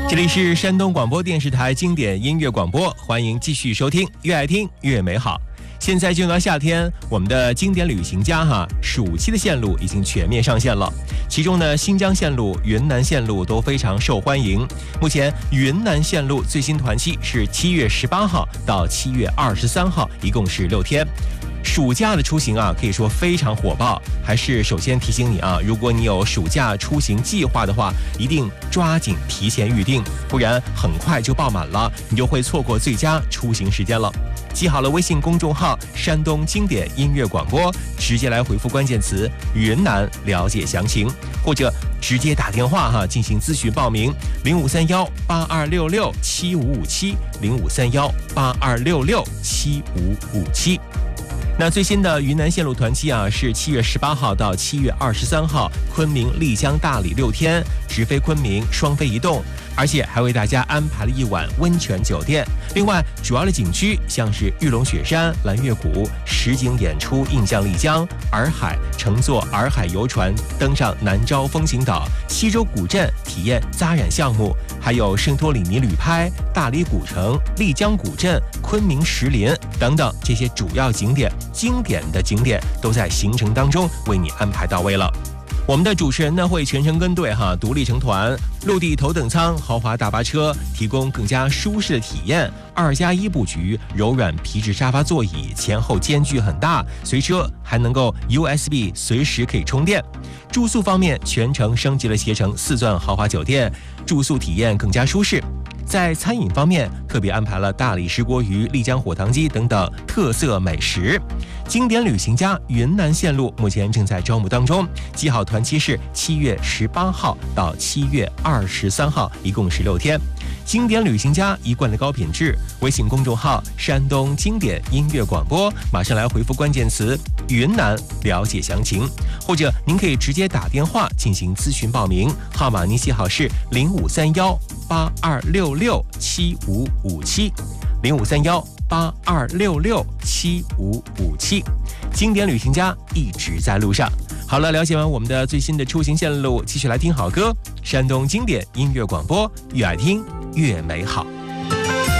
这里是山东广播电视台经典音乐广播，欢迎继续收听，越爱听越美好。现在进入到夏天，我们的经典旅行家暑期的线路已经全面上线了。其中呢，新疆线路、云南线路都非常受欢迎。目前云南线路最新团期是7月18号到7月23号，一共是6天。暑假的出行可以说非常火爆。还是首先提醒你如果你有暑假出行计划的话，一定抓紧提前预定，不然很快就爆满了，你就会错过最佳出行时间了。记好了微信公众号山东经典音乐广播，直接来回复关键词云南了解详情，或者直接打电话进行咨询报名053182667557053182667557。那最新的云南线路团期是7月18号到7月23号，昆明、丽江、大理6天，直飞昆明，双飞一动，而且还为大家安排了一晚温泉酒店。另外，主要的景区像是玉龙雪山、蓝月谷，实景演出印象丽江、洱海，乘坐洱海游船登上南诏风情岛、西洲古镇体验扎染项目，还有圣托里尼旅拍、大理古城、丽江古镇、昆明石林等等这些主要景点。经典的景点都在行程当中为你安排到位了。我们的主持人呢会全程跟队独立成团，陆地头等舱、豪华大巴车，提供更加舒适的体验。2+1布局，柔软皮质沙发座椅，前后间距很大，随车还能够 USB 随时可以充电。住宿方面，全程升级了携程4钻豪华酒店，住宿体验更加舒适。在餐饮方面，特别安排了大理石锅鱼、丽江火塘鸡等等特色美食。经典旅行家云南线路目前正在招募当中，记好团期是7月18号到7月23号，一共是6天。经典旅行家一贯的高品质，微信公众号山东经典音乐广播，马上来回复关键词云南了解详情，或者您可以直接打电话进行咨询报名，号码您写好是053182667557，053182667557。经典旅行家一直在路上。好了，了解完我们的最新的出行线路，继续来听好歌。山东经典音乐广播，越爱听越美好。